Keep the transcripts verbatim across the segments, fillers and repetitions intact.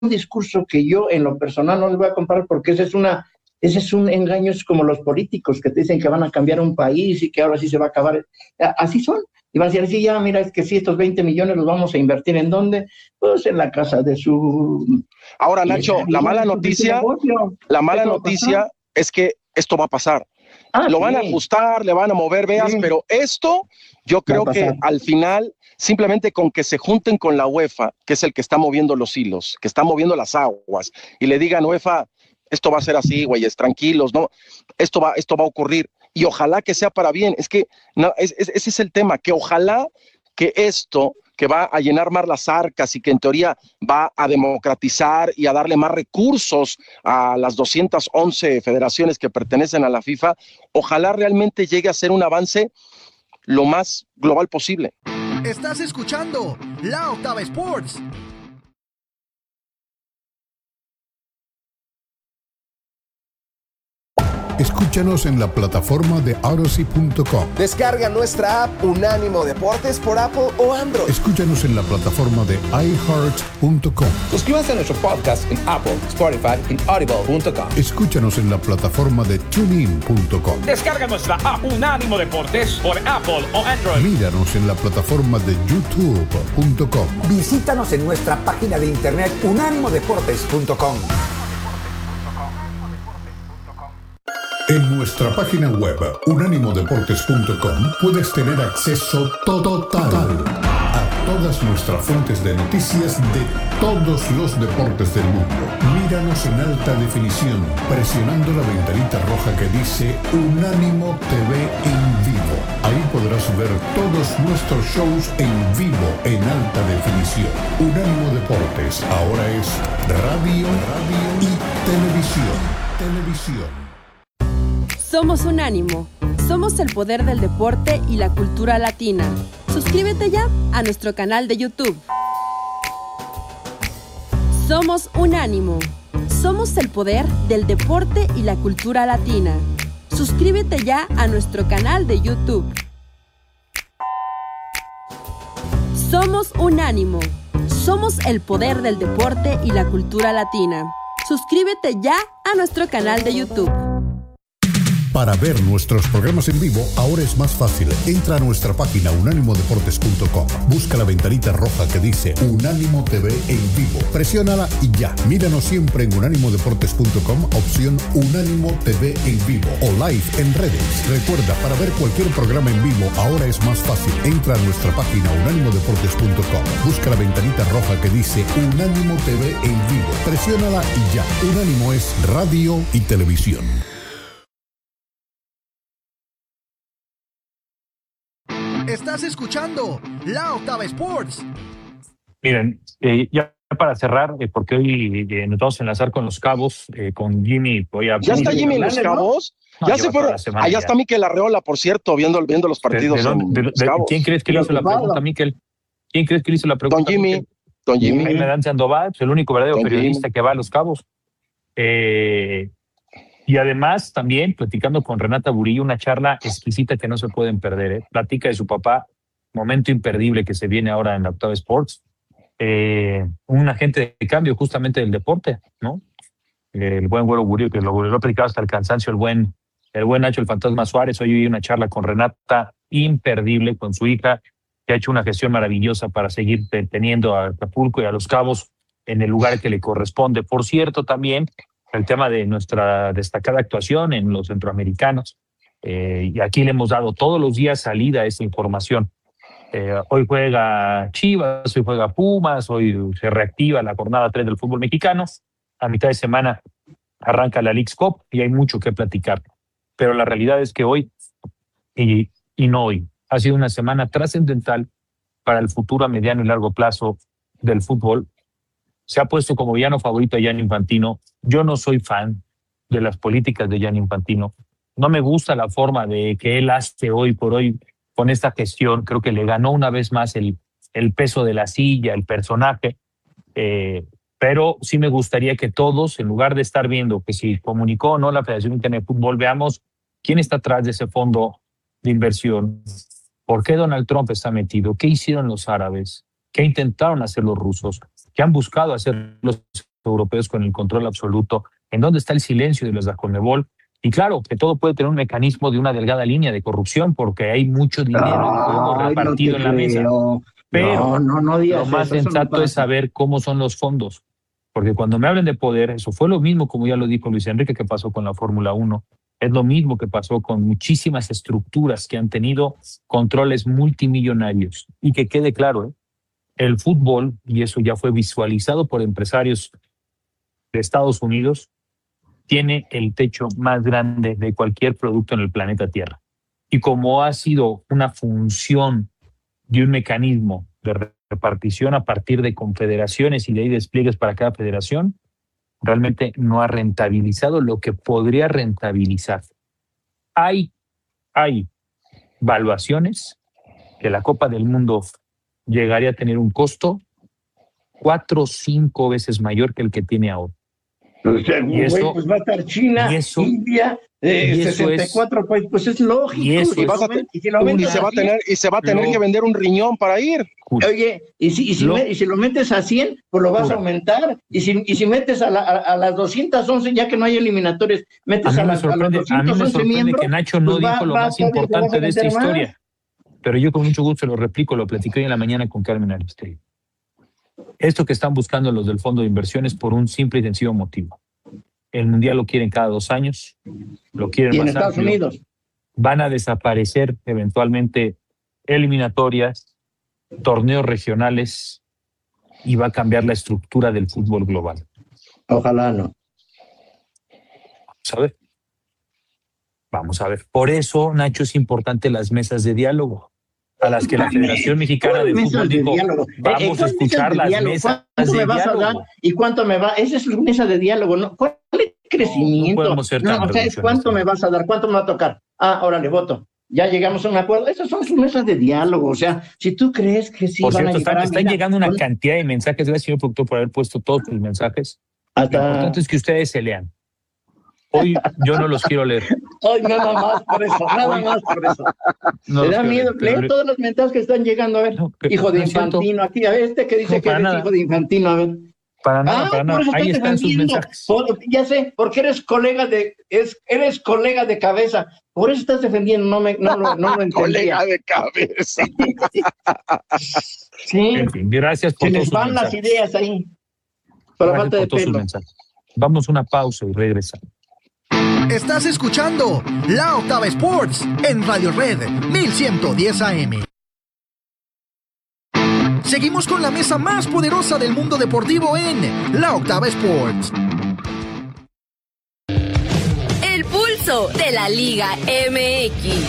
un discurso que yo en lo personal no les voy a comprar porque ese es una, ese es un engaño, es como los políticos que te dicen que van a cambiar un país y que ahora sí se va a acabar. Así son. Y van a decir, sí, ya, mira, es que sí, estos veinte millones los vamos a invertir ¿en dónde? Pues en la casa de su... Ahora, Nacho, la mala noticia, la mala noticia es que esto va a pasar. Ah, lo sí. van a ajustar, le van a mover veas, sí. pero esto yo creo que al final, simplemente con que se junten con la UEFA, que es el que está moviendo los hilos, que está moviendo las aguas, y le digan, UEFA, esto va a ser así, güeyes, tranquilos, ¿no? Esto va, esto va a ocurrir, y ojalá que sea para bien. Es que no, es, es, ese es el tema, que ojalá que esto, que va a llenar más las arcas y que en teoría va a democratizar y a darle más recursos a las doscientas once federaciones que pertenecen a la FIFA, ojalá realmente llegue a ser un avance lo más global posible. Estás escuchando La Octava Sports. Escúchanos en la plataforma de Audacy punto com. Descarga nuestra app Unánimo Deportes por Apple o Android. Escúchanos en la plataforma de i heart punto com. Suscríbase a nuestro podcast en Apple, Spotify y Audible punto com. Escúchanos en la plataforma de tunein punto com. Descarga nuestra app Unánimo Deportes por Apple o Android. Míranos en la plataforma de youtube punto com. Visítanos en nuestra página de internet unánimo deportes punto com. En nuestra página web unánimo deportes punto com puedes tener acceso total a todas nuestras fuentes de noticias de todos los deportes del mundo. Míranos en alta definición presionando la ventanita roja que dice Unánimo T V en vivo. Ahí podrás ver todos nuestros shows en vivo en alta definición. Unánimo Deportes ahora es radio, radio y televisión. Televisión. Somos Unánimo. Somos el poder del deporte y la cultura latina. Suscríbete ya a nuestro canal de YouTube. Somos Unánimo. Somos el poder del deporte y la cultura latina. Suscríbete ya a nuestro canal de YouTube. Somos Unánimo. Somos el poder del deporte y la cultura latina. Suscríbete ya a nuestro canal de YouTube. Para ver nuestros programas en vivo, ahora es más fácil. Entra a nuestra página unánimo deportes punto com. Busca la ventanita roja que dice Unánimo T V en vivo. Presiónala y ya. Míranos siempre en unánimo deportes punto com, opción Unánimo T V en vivo o live en redes. Recuerda, para ver cualquier programa en vivo, ahora es más fácil. Entra a nuestra página unánimo deportes punto com. Busca la ventanita roja que dice Unánimo T V en vivo. Presiónala y ya. Unánimo es radio y televisión. Estás escuchando La Octava Sports. Miren, eh, ya para cerrar, eh, porque hoy eh, nos vamos a enlazar con los Cabos, eh, con Jimmy. Voy a ¿Ya está Jimmy en los Cabos? No, ya se fueron. Allá está Mikel Arreola, por cierto, viendo, viendo los partidos. ¿De, de, de, de, de, ¿Quién crees que le hizo la pregunta, Mikel? ¿Quién crees que le hizo la pregunta? Don Jimmy. Don Jimmy. Jaime Dan Sandoval, el único verdadero Don periodista Jimmy. que va a los Cabos. Eh, y además, también platicando con Renata Burillo, una charla exquisita que no se pueden perder. ¿eh? Platica de su papá, momento imperdible que se viene ahora en la Octava Sports. Eh, un agente de cambio justamente del deporte, ¿no? El buen Güero Burillo, que lo, lo ha platicado hasta el cansancio, el buen, el buen Nacho, el Fantasma Suárez. Hoy vi una charla con Renata imperdible, con su hija, que ha hecho una gestión maravillosa para seguir teniendo a Acapulco y a Los Cabos en el lugar que le corresponde. Por cierto, también el tema de nuestra destacada actuación en los centroamericanos. Eh, y aquí le hemos dado todos los días salida a esa información. Eh, hoy juega Chivas, hoy juega Pumas, hoy se reactiva la jornada tres del fútbol mexicano. A mitad de semana arranca la Leagues Cup y hay mucho que platicar. Pero la realidad es que hoy, y, y no hoy, ha sido una semana trascendental para el futuro a mediano y largo plazo del fútbol. Se ha puesto como villano favorito a Gianni Infantino. Yo no soy fan de las políticas de Gianni Infantino. No me gusta la forma de que él hace hoy por hoy con esta gestión. Creo que le ganó una vez más el, el peso de la silla, el personaje. Eh, pero sí me gustaría que todos, en lugar de estar viendo que si comunicó o no la Federación Mexicana de Fútbol, veamos quién está atrás de ese fondo de inversión. ¿Por qué Donald Trump está metido? ¿Qué hicieron los árabes? ¿Qué intentaron hacer los rusos? ¿Qué han buscado hacer los europeos con el control absoluto. ¿En dónde está el silencio de los de la Conmebol? Y claro, que todo puede tener un mecanismo de una delgada línea de corrupción porque hay mucho dinero en juego repartido en la mesa. Pero no, no, no lo más eso, sensato eso no es saber cómo son los fondos. Porque cuando me hablen de poder, eso fue lo mismo, como ya lo dijo Luis Enrique, que pasó con la Fórmula uno. Es lo mismo que pasó con muchísimas estructuras que han tenido controles multimillonarios. Y que quede claro, ¿eh? El fútbol, y eso ya fue visualizado por empresarios de Estados Unidos, tiene el techo más grande de cualquier producto en el planeta Tierra. Y como ha sido una función de un mecanismo de repartición a partir de confederaciones y de ahí despliegues para cada federación, realmente no ha rentabilizado lo que podría rentabilizar. Hay, hay valuaciones que la Copa del Mundo llegaría a tener un costo cuatro o cinco veces mayor que el que tiene ahora. Pues, y eso, pues va a estar China, eso, India, eh, sesenta y cuatro, es, pues, pues es lógico. Y, eso y, vas a te, y, si lo y se va a tener, y se va a tener lo, que vender un riñón para ir. Oye, y si, y si, lo, me, y si lo metes a cien, pues lo vas pura. a aumentar. Y si, y si metes a, la, a, a las doscientos once, ya que no hay eliminatorios, metes a, a, las, a los doscientos once miembros. Que Nacho no pues dijo va, lo va, más va, importante de esta más. historia. Pero yo con mucho gusto lo replico, lo platiqué hoy en la mañana con Carmen Aristegui. Esto que están buscando los del Fondo de Inversiones por un simple y sencillo motivo. El Mundial lo quieren cada dos años, lo quieren y más en Estados amplio. Unidos. Van a desaparecer eventualmente eliminatorias, torneos regionales y va a cambiar la estructura del fútbol global. Ojalá no. Vamos a ver. Vamos a ver. Por eso, Nacho, es importante las mesas de diálogo a las que la Federación Mexicana de Fútbol dijo, vamos eh, a escuchar las mesas ¿Cuánto de me vas diálogo? A dar y cuánto me va? Esa es la mesa de diálogo, ¿no? ¿Cuál es el crecimiento? No, no ser tan no, o sea, es cuánto me vas a dar, cuánto me va a tocar. Ah, órale, voto. Ya llegamos a un acuerdo. Esas son sus mesas de diálogo. O sea, si tú crees que sí Por van cierto, a llegar están, a están mira, llegando una con... cantidad de mensajes. Gracias, señor productor, por haber puesto todos tus mensajes. Hasta... Lo importante es que ustedes se lean. Hoy yo no los quiero leer. Hoy nada más por eso, nada Hoy... más por eso. No ¿Te da miedo? Lee todos los mensajes que están llegando. A ver, no, que, hijo de no Infantino, aquí, a ver, este que dice no, que eres nada. hijo de Infantino, a ver. Para nada, ah, para nada. Ahí están sus mensajes. Por, ya sé, porque eres colega de, es, eres colega de cabeza. Por eso estás defendiendo, no me, no, no, no lo entendía. Colega de cabeza. Sí. En fin, gracias por Se todos les van las ideas ahí. Por falta de pelo. Vamos a una pausa y regresamos. Estás escuchando La Octava Sports en Radio Red mil ciento diez A M. Seguimos con la mesa más poderosa del mundo deportivo en La Octava Sports. El pulso de la Liga M X.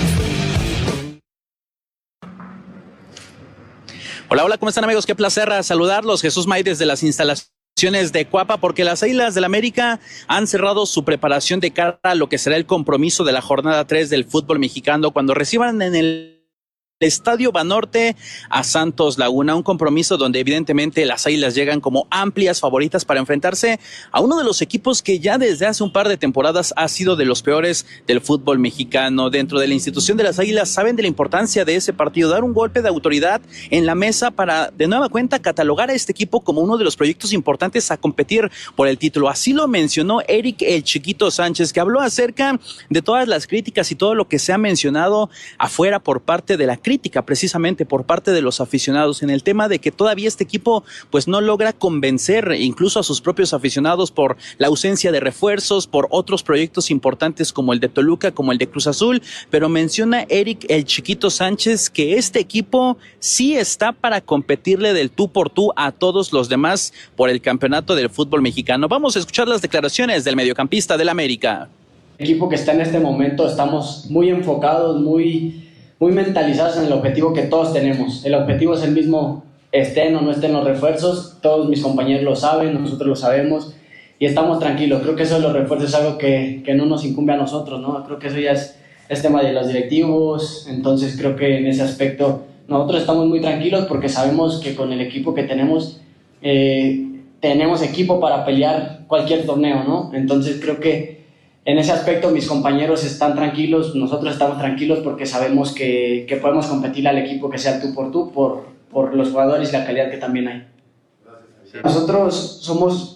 Hola, hola, ¿cómo están, amigos? Qué placer saludarlos. Jesús May desde las instalaciones de Cuapa, porque las Águilas del América han cerrado su preparación de cara a lo que será el compromiso de la jornada tres del fútbol mexicano cuando reciban en el Estadio Banorte a Santos Laguna, un compromiso donde evidentemente las Águilas llegan como amplias favoritas para enfrentarse a uno de los equipos que ya desde hace un par de temporadas ha sido de los peores del fútbol mexicano. Dentro de la institución de las Águilas saben de la importancia de ese partido, dar un golpe de autoridad en la mesa para de nueva cuenta catalogar a este equipo como uno de los proyectos importantes a competir por el título. Así lo mencionó Eric el Chiquito Sánchez, que habló acerca de todas las críticas y todo lo que se ha mencionado afuera por parte de la crítica crítica precisamente por parte de los aficionados en el tema de que todavía este equipo pues no logra convencer incluso a sus propios aficionados por la ausencia de refuerzos, por otros proyectos importantes como el de Toluca, como el de Cruz Azul, pero menciona Eric el Chiquito Sánchez que este equipo sí está para competirle del tú por tú a todos los demás por el campeonato del fútbol mexicano. Vamos a escuchar las declaraciones del mediocampista del América. El equipo que está en este momento estamos muy enfocados, muy muy mentalizados en el objetivo que todos tenemos. El objetivo es el mismo, estén o no estén los refuerzos, todos mis compañeros lo saben, nosotros lo sabemos y estamos tranquilos. Creo que eso de los refuerzos es algo que, que no nos incumbe a nosotros, ¿no? Creo que eso ya es, es tema de los directivos, entonces creo que en ese aspecto nosotros estamos muy tranquilos porque sabemos que con el equipo que tenemos, eh, tenemos equipo para pelear cualquier torneo, ¿no? Entonces creo que en ese aspecto mis compañeros están tranquilos, nosotros estamos tranquilos porque sabemos que, que podemos competir al equipo que sea tú por tú, por, por los jugadores y la calidad que también hay. Nosotros somos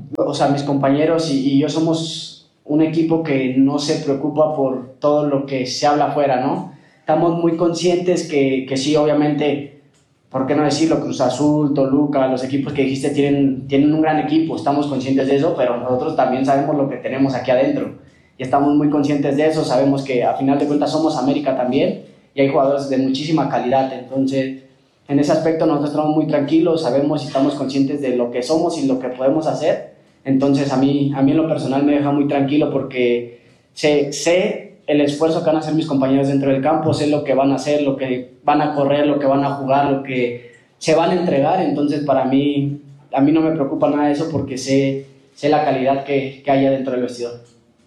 o sea, mis compañeros y, y yo somos un equipo que no se preocupa por todo lo que se habla afuera, ¿no? Estamos muy conscientes que, que sí, obviamente, ¿por qué no decirlo? Cruz Azul, Toluca, los equipos que dijiste tienen, tienen un gran equipo, estamos conscientes de eso, pero nosotros también sabemos lo que tenemos aquí adentro y estamos muy conscientes de eso, sabemos que a final de cuentas somos América también y hay jugadores de muchísima calidad, entonces en ese aspecto nosotros estamos muy tranquilos, sabemos y estamos conscientes de lo que somos y lo que podemos hacer, entonces a mí, a mí en lo personal me deja muy tranquilo porque sé, sé el esfuerzo que van a hacer mis compañeros dentro del campo, sé lo que van a hacer, lo que van a correr, lo que van a jugar, lo que se van a entregar, entonces para mí, a mí no me preocupa nada de eso porque sé, sé la calidad que, que haya dentro del vestidor.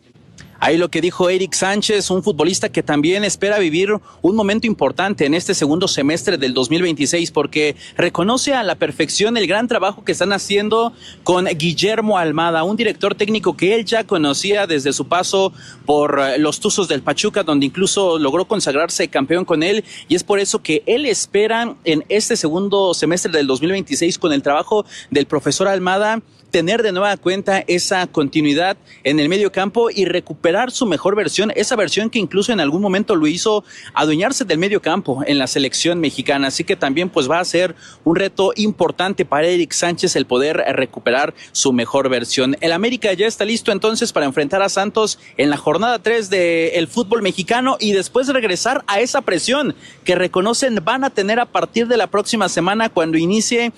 Ahí lo que dijo Eric Sánchez, un futbolista que también espera vivir un momento importante en este segundo semestre del dos mil veintiséis porque reconoce a la perfección el gran trabajo que están haciendo con Guillermo Almada, un director técnico que él ya conocía desde su paso por los Tuzos del Pachuca, donde incluso logró consagrarse campeón con él, y es por eso que él espera en este segundo semestre del dos mil veintiséis con el trabajo del profesor Almada tener de nueva cuenta esa continuidad en el medio campo y recuperar su mejor versión, esa versión que incluso en algún momento lo hizo adueñarse del medio campo en la selección mexicana. Así que también pues va a ser un reto importante para Eric Sánchez el poder recuperar su mejor versión. El América ya está listo entonces para enfrentar a Santos en la jornada tres del fútbol mexicano y después regresar a esa presión que reconocen van a tener a partir de la próxima semana cuando inicie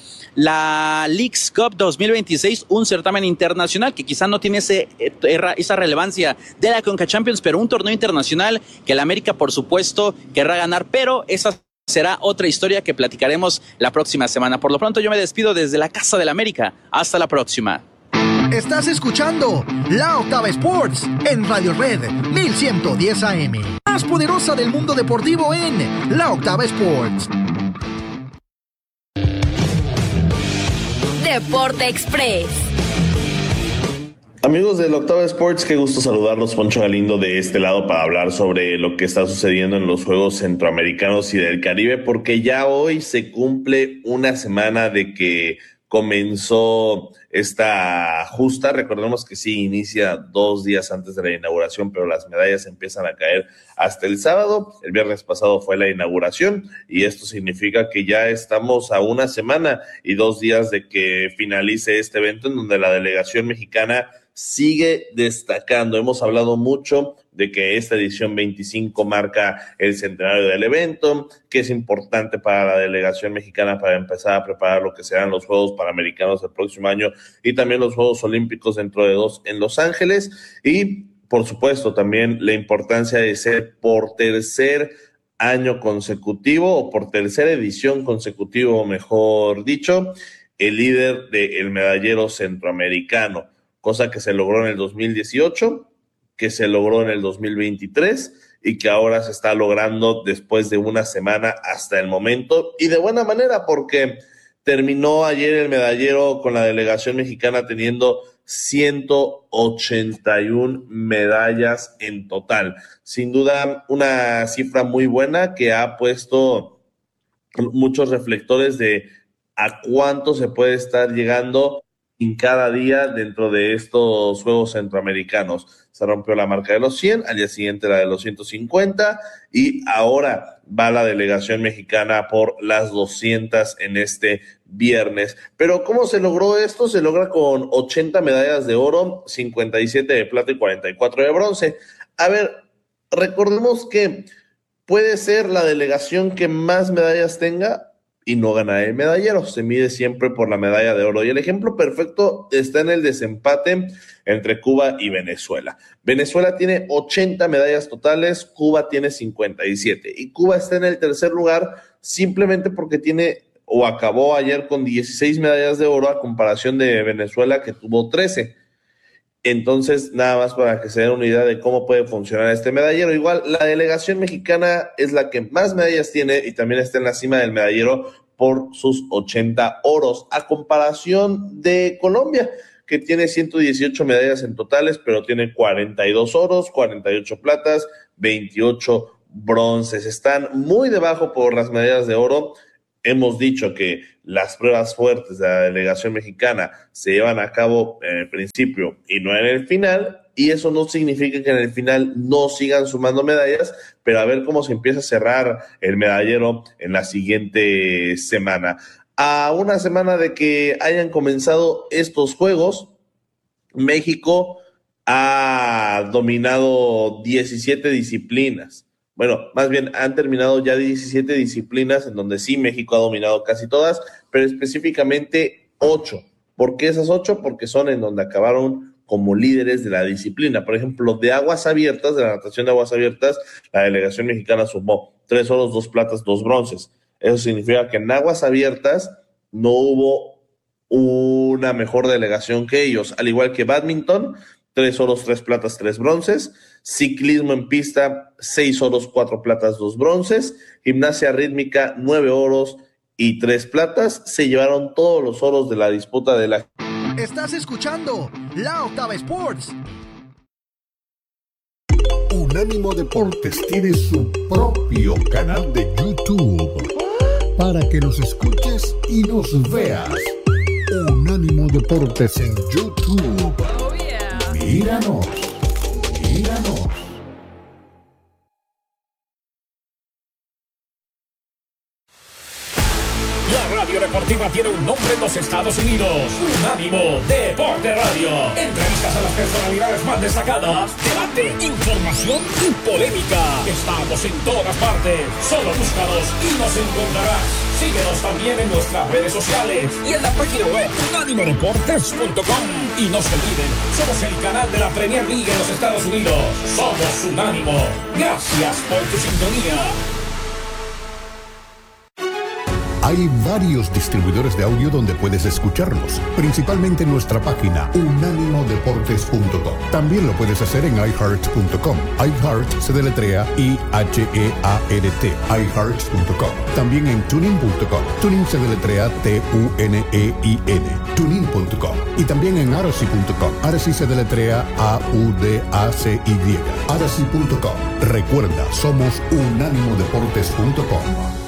la Leagues Cup dos mil veintiséis, un certamen internacional que quizá no tiene ese, esa relevancia de la Conca Champions, pero un torneo internacional que el América por supuesto querrá ganar, pero esa será otra historia que platicaremos la próxima semana. Por lo pronto yo me despido desde la Casa del América. Hasta la próxima. Estás escuchando La Octava Sports en Radio Red mil ciento diez A M, más poderosa del mundo deportivo en La Octava Sports. Deporte Express. Amigos del Octava Sports, qué gusto saludarlos. Poncho Galindo de este lado para hablar sobre lo que está sucediendo en los Juegos Centroamericanos y del Caribe, porque ya hoy se cumple una semana de que comenzó esta justa. Recordemos que sí, inicia dos días antes de la inauguración, pero las medallas empiezan a caer hasta el sábado. El viernes pasado fue la inauguración y esto significa que ya estamos a una semana y dos días de que finalice este evento en donde la delegación mexicana sigue destacando. Hemos hablado mucho de que esta edición veinticinco marca el centenario del evento, que es importante para la delegación mexicana para empezar a preparar lo que serán los Juegos Panamericanos el próximo año y también los Juegos Olímpicos dentro de dos en Los Ángeles. Y, por supuesto, también la importancia de ser por tercer año consecutivo o por tercera edición consecutiva, mejor dicho, el líder del medallero centroamericano, cosa que se logró en el dos mil dieciocho, que se logró en el dos mil veintitrés y que ahora se está logrando después de una semana hasta el momento, y de buena manera porque terminó ayer el medallero con la delegación mexicana teniendo ciento ochenta y una medallas en total. Sin duda una cifra muy buena que ha puesto muchos reflectores de a cuánto se puede estar llegando en cada día dentro de estos Juegos Centroamericanos. Se rompió la marca de los cien, al día siguiente la de los ciento cincuenta, y ahora va la delegación mexicana por las doscientas en este viernes. Pero ¿cómo se logró esto? Se logra con ochenta medallas de oro, cincuenta y siete de plata y cuarenta y cuatro de bronce. A ver, recordemos que puede ser la delegación que más medallas tenga y no gana el medallero, se mide siempre por la medalla de oro, y el ejemplo perfecto está en el desempate entre Cuba y Venezuela. Venezuela tiene ochenta medallas totales, Cuba tiene cincuenta y siete, y Cuba está en el tercer lugar simplemente porque tiene o acabó ayer con dieciséis medallas de oro a comparación de Venezuela que tuvo trece. Entonces, nada más para que se den una idea de cómo puede funcionar este medallero. Igual, la delegación mexicana es la que más medallas tiene y también está en la cima del medallero por sus ochenta oros, a comparación de Colombia, que tiene ciento dieciocho medallas en totales, pero tiene cuarenta y dos oros, cuarenta y ocho platas, veintiocho bronces. Están muy debajo por las medallas de oro. Hemos dicho que las pruebas fuertes de la delegación mexicana se llevan a cabo en el principio y no en el final, y eso no significa que en el final no sigan sumando medallas, pero a ver cómo se empieza a cerrar el medallero en la siguiente semana. A una semana de que hayan comenzado estos Juegos, México ha dominado diecisiete disciplinas. Bueno, más bien han terminado ya diecisiete disciplinas en donde sí México ha dominado casi todas, pero específicamente ocho. ¿Por qué esas ocho? Porque son en donde acabaron como líderes de la disciplina. Por ejemplo, de aguas abiertas, de la natación de aguas abiertas, la delegación mexicana sumó tres oros, dos platas, dos bronces. Eso significa que en aguas abiertas no hubo una mejor delegación que ellos, al igual que bádminton, tres oros, tres platas, tres bronces, ciclismo en pista, seis oros, cuatro platas, dos bronces, gimnasia rítmica, nueve oros y tres platas. Se llevaron todos los oros de la disputa de la... Estás escuchando La Octava Sports. Unánimo Deportes tiene su propio canal de YouTube para que nos escuches y nos veas. Unánimo Deportes en YouTube. Oh, yeah. Míranos, míranos. La radio deportiva tiene un nombre en los Estados Unidos. Unánimo Deporte Radio. Entrevistas a las personalidades más destacadas. Debate, información y polémica. Estamos en todas partes. Solo búscanos y nos encontrarás. Síguenos también en nuestras redes sociales y en la página web unánimo deportes punto com. Y no se olviden, somos el canal de la Premier League en los Estados Unidos. Somos Unánimo. Gracias por tu sintonía. Hay varios distribuidores de audio donde puedes escucharnos, principalmente en nuestra página unánimo deportes punto com. También lo puedes hacer en i heart punto com. iHeart se deletrea I H E A R T, i heart punto com. También en tunin punto com. Tunin se deletrea T U N E I N, tunin punto com. Y también en aracy punto com. Aracy se deletrea A U D A C Y, aracy punto com. Recuerda, somos unánimo deportes punto com.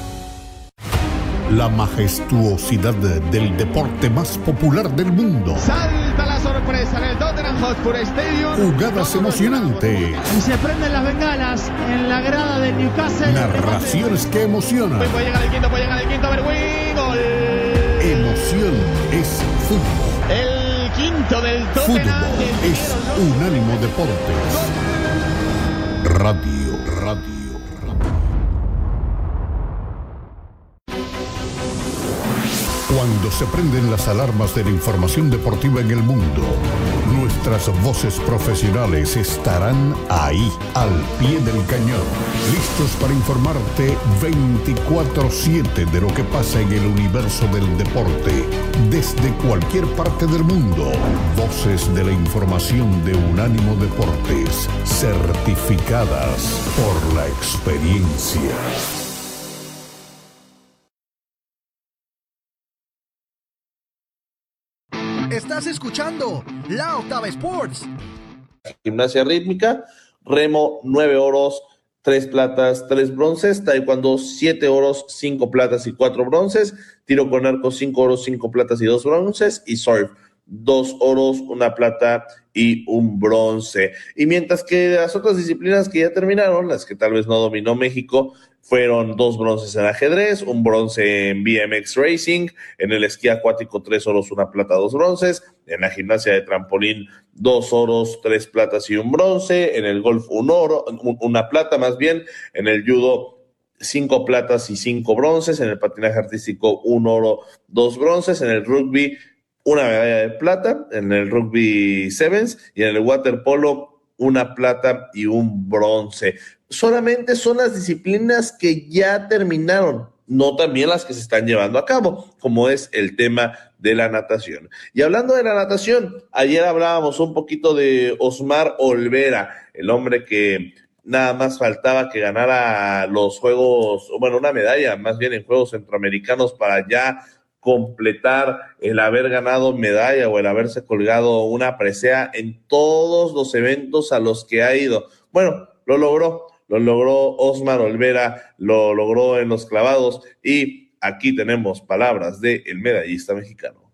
La majestuosidad del deporte más popular del mundo. Salta la sorpresa en el Tottenham Hotspur Stadium. Jugadas emocionantes. Y se prenden las bengalas en la grada del Newcastle. Narraciones que emocionan. Puede llegar el quinto, puede llegar el quinto, Berwin. Gol. Emoción es fútbol. El quinto del Tottenham. Fútbol es Unánimo Deportes. Radio, radio. Cuando se prenden las alarmas de la información deportiva en el mundo, nuestras voces profesionales estarán ahí, al pie del cañón, listos para informarte veinticuatro siete de lo que pasa en el universo del deporte, desde cualquier parte del mundo. Voces de la información de Unánimo Deportes, certificadas por la experiencia. Estás escuchando La Octava Sports. Gimnasia rítmica, remo, nueve oros, tres platas, tres bronces, taekwondo, siete oros, cinco platas y cuatro bronces, tiro con arco, cinco oros, cinco platas y dos bronces, y surf, dos oros, una plata y un bronce. Y mientras que las otras disciplinas que ya terminaron, las que tal vez no dominó México, fueron dos bronces en ajedrez, un bronce en B M X Racing, en el esquí acuático tres oros, una plata, dos bronces, en la gimnasia de trampolín dos oros, tres platas y un bronce, en el golf un oro, una plata más bien, en el judo cinco platas y cinco bronces, en el patinaje artístico un oro, dos bronces, en el rugby una medalla de plata, en el rugby sevens y en el waterpolo una plata y un bronce. Solamente son las disciplinas que ya terminaron, no también las que se están llevando a cabo, como es el tema de la natación. Y hablando de la natación, ayer hablábamos un poquito de Osmar Olvera, el hombre que nada más faltaba que ganara los Juegos, bueno, una medalla más bien en Juegos Centroamericanos para ya completar el haber ganado medalla o el haberse colgado una presea en todos los eventos a los que ha ido. Bueno, lo logró, lo logró Osmar Olvera, lo logró en los clavados y Aquí tenemos palabras del medallista mexicano.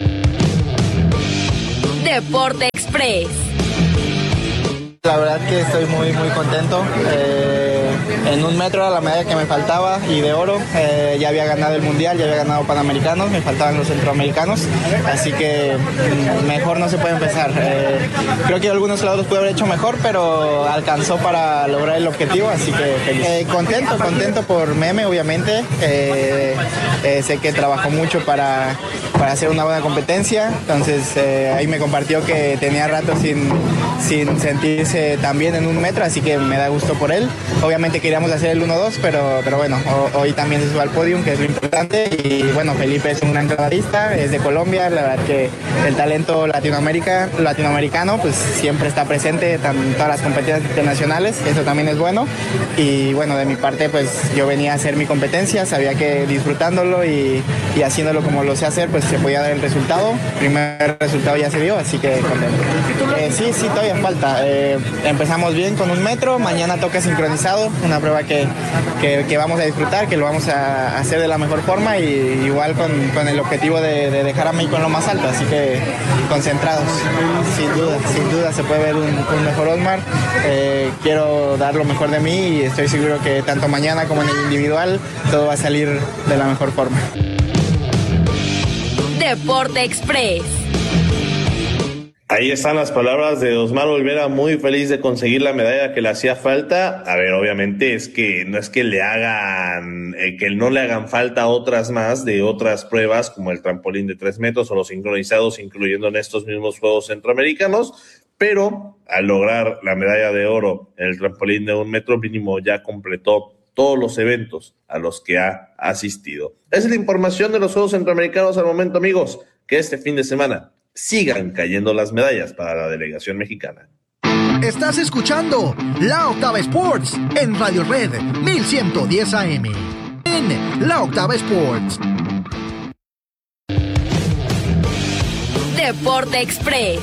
Deporte Express. La verdad que estoy muy muy contento. Eh, en un metro era la medalla que me faltaba y de oro. Eh, ya había ganado el mundial, ya había ganado panamericanos, me faltaban los centroamericanos, así que mejor no se puede empezar. Eh, creo que algunos lados los pude haber hecho mejor, pero alcanzó para lograr el objetivo, así que feliz. Eh, contento, contento por Meme, obviamente. Eh, eh, sé que trabajó mucho para, para hacer una buena competencia, entonces eh, ahí me compartió que tenía rato sin, sin sentirse tan bien en un metro, así que me da gusto por él. Obviamente queríamos hacer el uno dos, pero, pero bueno, hoy también se sube al podium, que es lo importante. Y bueno, Felipe es un gran clavadista, es de Colombia, la verdad que el talento Latinoamérica, latinoamericano pues siempre está presente en todas las competencias internacionales, eso también es bueno. Y bueno, de mi parte pues yo venía a hacer mi competencia, sabía que disfrutándolo y, y haciéndolo como lo sé hacer pues se podía dar el resultado. El primer resultado ya se dio, así que contento. Eh, sí, sí, todavía falta. Eh, empezamos bien con un metro, mañana toca sincronizado, una prueba que, que, que vamos a disfrutar, que lo vamos a hacer de la mejor forma y igual con, con el objetivo de, de dejar a México en lo más alto, así que concentrados, sin duda, sin duda se puede ver un, un mejor Osmar. Eh, quiero dar lo mejor de mí y estoy seguro que tanto mañana como en el individual todo va a salir de la mejor forma. Deporte Express. Ahí están las palabras de Osmar Olvera, muy feliz de conseguir la medalla que le hacía falta. A ver, obviamente es que no es que le hagan, eh, que no le hagan falta otras más de otras pruebas como el trampolín de tres metros o los sincronizados, incluyendo en estos mismos Juegos Centroamericanos, pero al lograr la medalla de oro en el trampolín de un metro mínimo ya completó todos los eventos a los que ha asistido. Esa es la información de los Juegos Centroamericanos al momento, amigos, que este fin de semana sigan cayendo las medallas para la delegación mexicana. Estás escuchando La Octava Sports en Radio Red mil ciento diez A M. En La Octava Sports. Deporte Express.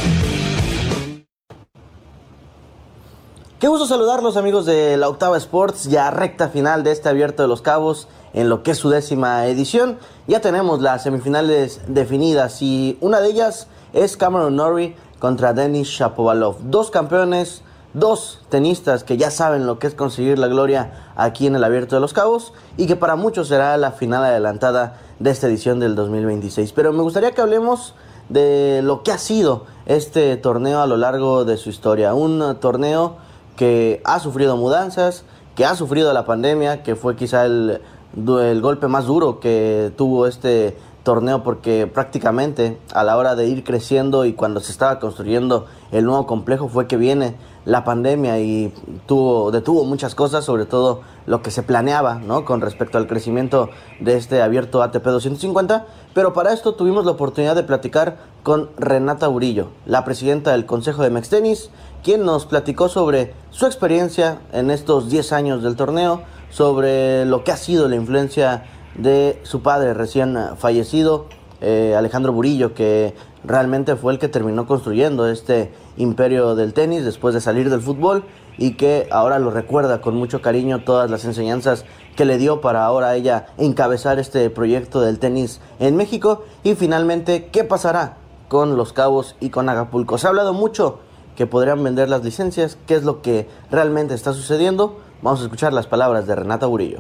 Qué gusto saludarlos, amigos de La Octava Sports, ya recta final de este Abierto de los Cabos en lo que es su décima edición. Ya tenemos las semifinales definidas y una de ellas es Cameron Norrie contra Denis Shapovalov. Dos campeones, dos tenistas que ya saben lo que es conseguir la gloria aquí en el Abierto de los Cabos y que para muchos será la final adelantada de esta edición del dos mil veintiséis. Pero me gustaría que hablemos de lo que ha sido este torneo a lo largo de su historia. Un torneo que ha sufrido mudanzas, que ha sufrido la pandemia, que fue quizá el, el golpe más duro que tuvo este torneo, porque prácticamente a la hora de ir creciendo y cuando se estaba construyendo el nuevo complejo fue que viene la pandemia y tuvo, detuvo muchas cosas, sobre todo lo que se planeaba, ¿no?, con respecto al crecimiento de este abierto A T P doscientos cincuenta. Pero para esto tuvimos la oportunidad de platicar con Renata Burillo, la presidenta del Consejo de Mextenis, quien nos platicó sobre su experiencia en estos diez años del torneo, sobre lo que ha sido la influencia de su padre recién fallecido, eh, Alejandro Burillo, que realmente fue el que terminó construyendo este imperio del tenis después de salir del fútbol y que ahora lo recuerda con mucho cariño todas las enseñanzas que le dio para ahora ella encabezar este proyecto del tenis en México. Y finalmente, ¿qué pasará con Los Cabos y con Acapulco? Se ha hablado mucho que podrían vender las licencias. ¿Qué es lo que realmente está sucediendo? Vamos a escuchar las palabras de Renata Burillo.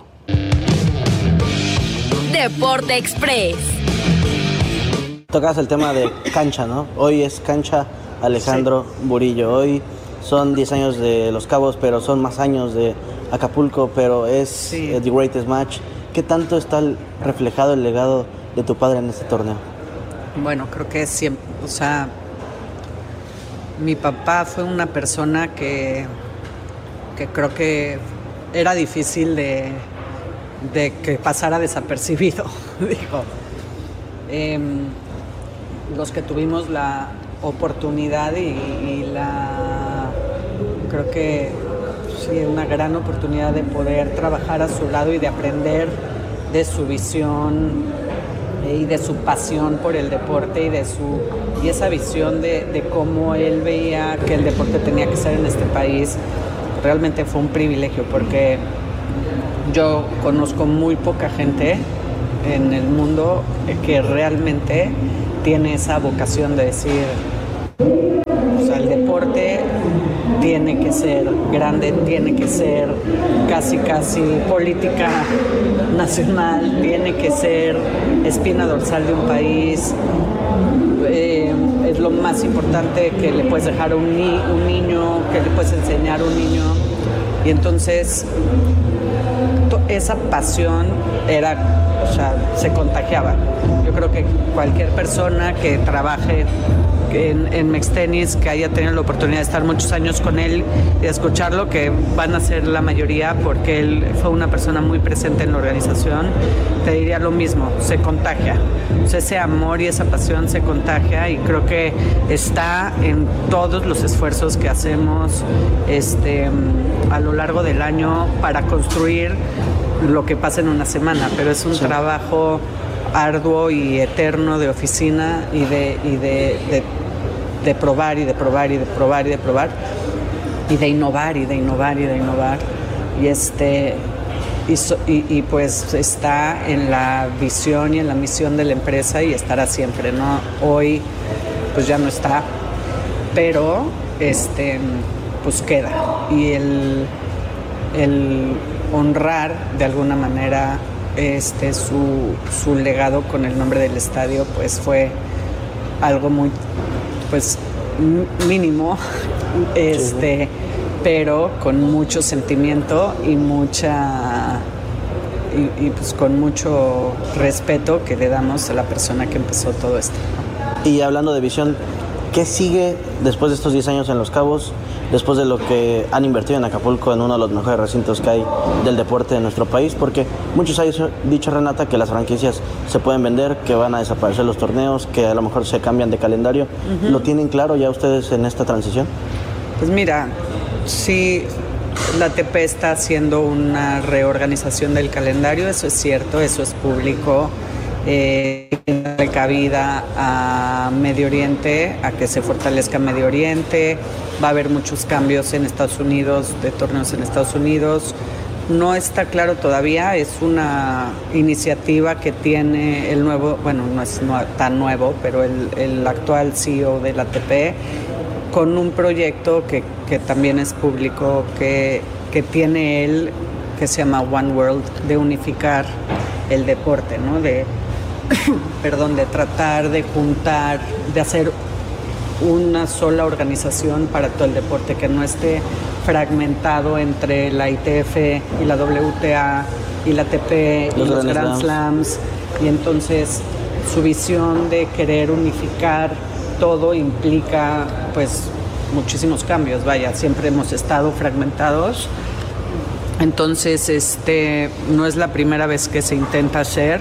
Deporte Express. Tocas el tema de cancha, ¿no? Hoy es cancha Alejandro sí. Burillo. Hoy son diez años de Los Cabos, pero son más años de Acapulco, pero es sí. The Greatest Match. ¿Qué tanto está reflejado el legado de tu padre en este torneo? Bueno, creo que siempre, o sea, mi papá fue una persona que, que creo que era difícil de, de que pasara desapercibido, digo. Eh, los que tuvimos la oportunidad y, y la, creo que sí, una gran oportunidad de poder trabajar a su lado y de aprender de su visión y de su pasión por el deporte y de su y esa visión de, de cómo él veía que el deporte tenía que ser en este país. Realmente fue un privilegio porque yo conozco muy poca gente en el mundo que realmente tiene esa vocación de decir, o sea, el deporte tiene que ser grande, tiene que ser casi casi política nacional, tiene que ser espina dorsal de un país. Eh, es lo más importante que le puedes dejar a un, ni- un niño, que le puedes enseñar a un niño. Y entonces to- esa pasión era, o sea, se contagiaba. Yo creo que cualquier persona que trabaje en, en Mextenis, que haya tenido la oportunidad de estar muchos años con él y de escucharlo, que van a ser la mayoría porque él fue una persona muy presente en la organización, te diría lo mismo, se contagia. O sea, ese amor y esa pasión se contagia y creo que está en todos los esfuerzos que hacemos este, a lo largo del año para construir lo que pasa en una semana, pero es un sí. trabajo arduo y eterno de oficina y de, y de, de, de probar y de probar y de probar y de probar y de innovar y de innovar y de innovar y este y, so, y, y pues está en la visión y en la misión de la empresa y estará siempre, ¿no? Hoy pues ya no está, pero este pues queda y el, el honrar de alguna manera este su, su legado con el nombre del estadio pues fue algo muy pues mínimo este sí. pero con mucho sentimiento y mucha y, y pues con mucho respeto que le damos a la persona que empezó todo esto, ¿no? Y hablando de visión, ¿qué sigue después de estos diez años en Los Cabos? Después de lo que han invertido en Acapulco, en uno de los mejores recintos que hay del deporte de nuestro país, porque muchos han dicho, Renata, que las franquicias se pueden vender, que van a desaparecer los torneos, que a lo mejor se cambian de calendario. Uh-huh. ¿Lo tienen claro ya ustedes en esta transición? Pues mira, sí, la A T P está haciendo una reorganización del calendario, eso es cierto, eso es público. Eh, cabida a Medio Oriente, a que se fortalezca Medio Oriente, va a haber muchos cambios en Estados Unidos, de torneos en Estados Unidos, no está claro todavía, es una iniciativa que tiene el nuevo, bueno, no es no, tan nuevo, pero el, el actual C E O de la A T P, con un proyecto que, que también es público, que, que tiene él, que se llama One World, de unificar el deporte, ¿no? De perdón, de tratar de juntar, de hacer una sola organización para todo el deporte, que no esté fragmentado entre la I T F y la W T A y la A T P y los, los Grand Slams. Y entonces su visión de querer unificar todo implica pues muchísimos cambios, vaya, siempre hemos estado fragmentados. Entonces este no es la primera vez que se intenta hacer.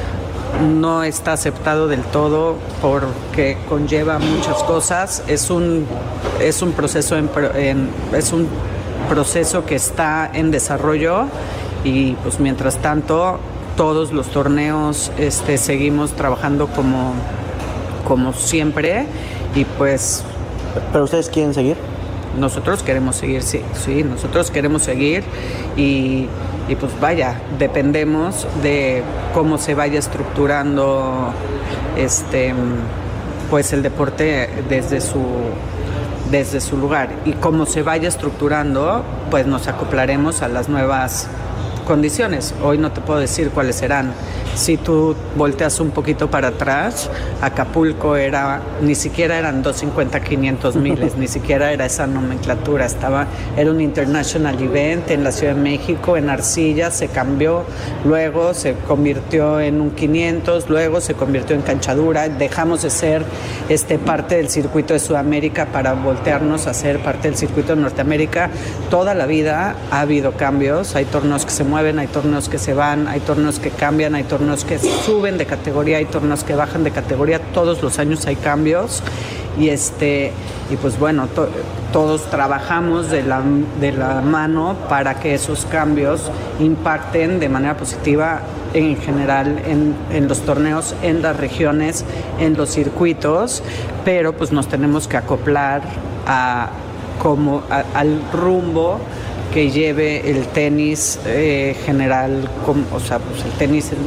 No está aceptado del todo porque conlleva muchas cosas. Es un es un proceso en, en, es un proceso que está en desarrollo y pues mientras tanto todos los torneos este, seguimos trabajando como como siempre y pues. ¿Pero ustedes quieren seguir? Nosotros queremos seguir, sí, sí, nosotros queremos seguir y, y pues vaya, dependemos de cómo se vaya estructurando este pues el deporte desde su desde su lugar y cómo se vaya estructurando, pues nos acoplaremos a las nuevas condiciones. Hoy no te puedo decir cuáles serán. Si tú volteas un poquito para atrás, Acapulco era, ni siquiera eran doscientos cincuenta, quinientos miles, ni siquiera era esa nomenclatura, estaba, era un international event en la Ciudad de México, en Arcilla, se cambió, luego se convirtió en un quinientos, luego se convirtió en canchadura, dejamos de ser este, parte del circuito de Sudamérica para voltearnos a ser parte del circuito de Norteamérica. Toda la vida ha habido cambios, hay torneos que se mueven, hay torneos que se van, hay torneos que cambian, hay torneos que suben de categoría, hay torneos que bajan de categoría, todos los años hay cambios y este y pues bueno, to, todos trabajamos de la, de la mano para que esos cambios impacten de manera positiva en general en, en los torneos, en las regiones, en los circuitos, pero pues nos tenemos que acoplar a, como, a, al rumbo que lleve el tenis eh, general, como, o sea, pues el tenis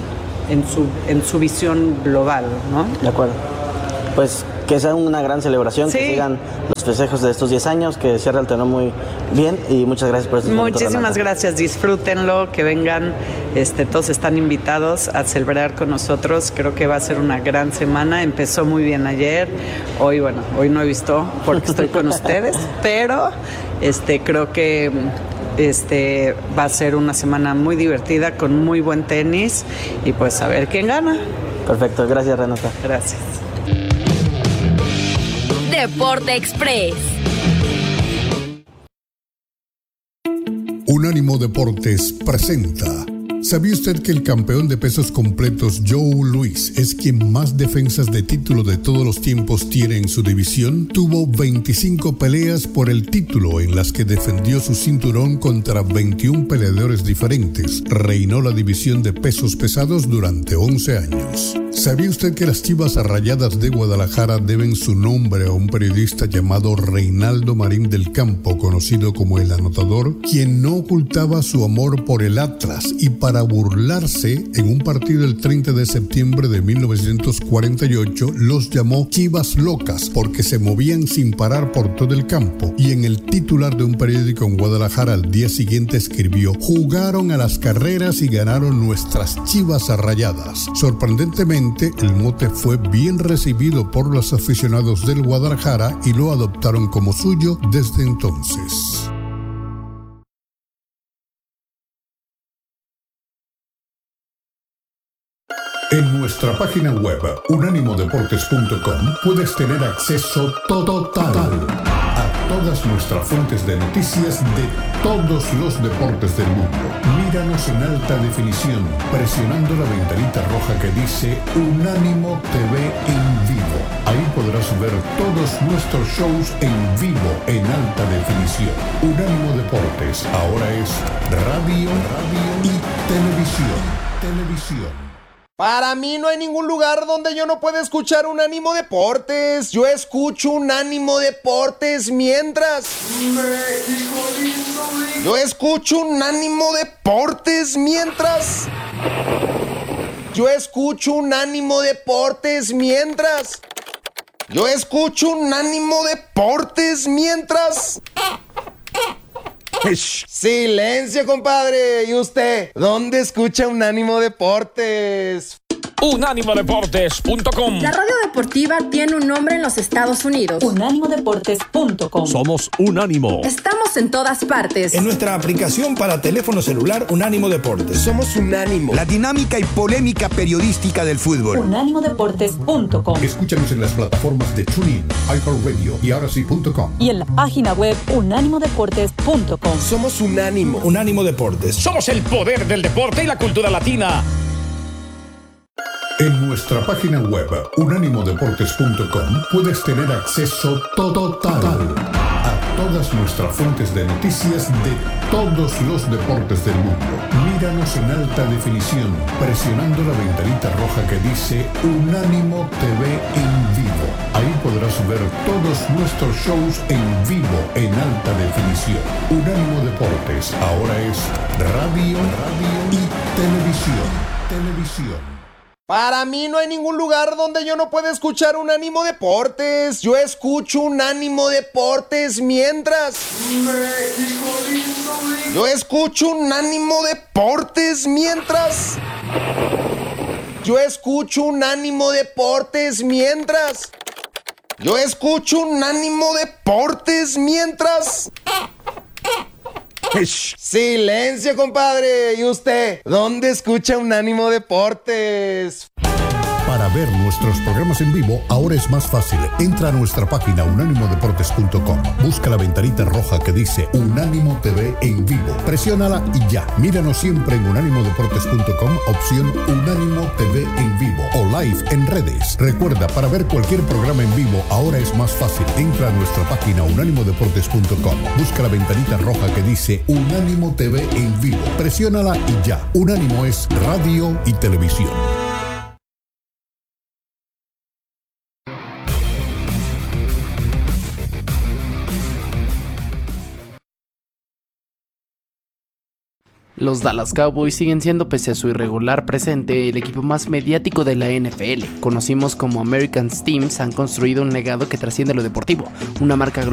en su, en su visión global, ¿no? De acuerdo. Pues que sea una gran celebración, sí. Que sigan los festejos de estos diez años, que cierre el torneo muy bien y muchas gracias por este momento. Muchísimas gracias, disfrútenlo, que vengan, este, todos están invitados a celebrar con nosotros. Creo que va a ser una gran semana. Empezó muy bien ayer, hoy bueno, hoy no he visto porque estoy con ustedes, pero este, creo que este, va a ser una semana muy divertida con muy buen tenis y pues a ver quién gana. Perfecto, gracias Renata. Gracias. Deporte Express. Unánimo Deportes presenta. ¿Sabía usted que el campeón de pesos completos Joe Louis es quien más defensas de título de todos los tiempos tiene en su división? Tuvo veinticinco peleas por el título en las que defendió su cinturón contra veintiún peleadores diferentes. Reinó la división de pesos pesados durante once años. ¿Sabía usted que las Chivas Rayadas de Guadalajara deben su nombre a un periodista llamado Reinaldo Marín del Campo, conocido como El Anotador, quien no ocultaba su amor por el Atlas y para burlarse, en un partido el treinta de septiembre de mil novecientos cuarenta y ocho, los llamó Chivas Locas porque se movían sin parar por todo el campo? Y en el titular de un periódico en Guadalajara al día siguiente escribió: jugaron a las carreras y ganaron nuestras Chivas Rayadas. Sorprendentemente, el mote fue bien recibido por los aficionados del Guadalajara y lo adoptaron como suyo desde entonces. En nuestra página web unánimo deportes punto com puedes tener acceso total a todas nuestras fuentes de noticias de todos los deportes del mundo. Míranos en alta definición presionando la ventanita roja que dice Unánimo T V en vivo. Ahí podrás ver todos nuestros shows en vivo en alta definición. Unánimo Deportes ahora es radio, radio y televisión. Televisión. Para mí no hay ningún lugar donde yo no pueda escuchar Unánimo Deportes. Yo escucho Unánimo Deportes mientras... México lindo. Yo escucho Unánimo Deportes mientras... Yo escucho Unánimo Deportes mientras... Yo escucho Unánimo Deportes mientras... Silencio, compadre. ¿Y usted? ¿Dónde escucha Unánimo Deportes? unánimo deportes punto com. La radio deportiva tiene un nombre en los Estados Unidos. unánimo deportes punto com. Somos Unánimo. Estamos en todas partes. En nuestra aplicación para teléfono celular Unánimo Deportes. Somos Unánimo. La dinámica y polémica periodística del fútbol. unánimo deportes punto com. Escúchanos en las plataformas de TuneIn, iHeartRadio y ahora sí punto com. Y en la página web unánimo deportes punto com. Somos Unánimo. Unánimo Deportes. Somos el poder del deporte y la cultura latina. En nuestra página web unánimo deportes punto com puedes tener acceso total a todas nuestras fuentes de noticias de todos los deportes del mundo. Míranos en alta definición presionando la ventanita roja que dice Unánimo T V en vivo. Ahí podrás ver todos nuestros shows en vivo en alta definición. Unánimo Deportes ahora es radio, radio y televisión. Televisión. Para mí no hay ningún lugar donde yo no pueda escuchar Unánimo Deportes. Yo escucho Unánimo Deportes mientras... México lindo. Yo escucho Unánimo Deportes mientras... Yo escucho Unánimo Deportes mientras... Yo escucho Unánimo Deportes mientras... Silencio, compadre. ¿Y usted? ¿Dónde escucha Unánimo Deportes? Para ver nuestros programas en vivo, ahora es más fácil. Entra a nuestra página unánimo deportes punto com. Busca la ventanita roja que dice Unánimo T V en vivo. Presiónala y ya. Míranos siempre en unánimo deportes punto com, opción Unánimo T V en vivo o live en redes. Recuerda, para ver cualquier programa en vivo, ahora es más fácil. Entra a nuestra página unánimo deportes punto com. Busca la ventanita roja que dice Unánimo T V en vivo. Presiónala y ya. Unánimo es radio y televisión. Los Dallas Cowboys siguen siendo, pese a su irregular presente, el equipo más mediático de la N F L. Conocimos como American Teams, han construido un legado que trasciende lo deportivo, una marca